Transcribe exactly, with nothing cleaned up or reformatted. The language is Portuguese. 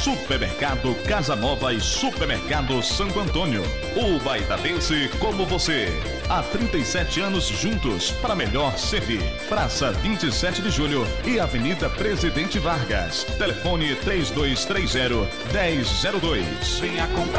Supermercado Casa Nova e Supermercado Santo Antônio. O Baitadense como você. Há trinta e sete anos juntos para melhor servir. Praça vinte e sete de Julho e Avenida Presidente Vargas. Telefone três dois três zero, um zero zero dois. Venha comprar.